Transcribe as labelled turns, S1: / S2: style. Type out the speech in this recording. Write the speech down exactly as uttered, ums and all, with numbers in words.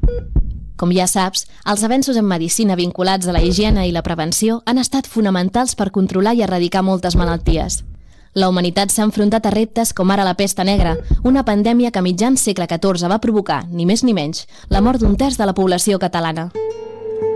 S1: Com ja saps, els avenços en medicina vinculats a la higiene i la prevenció han estat fonamentals per controlar i erradicar moltes malalties. La humanitat s'ha enfrontat a reptes com ara la pesta negra, una pandèmia que a mitjans segle catorze va provocar, ni més ni menys, la mort d'un terç de la població catalana.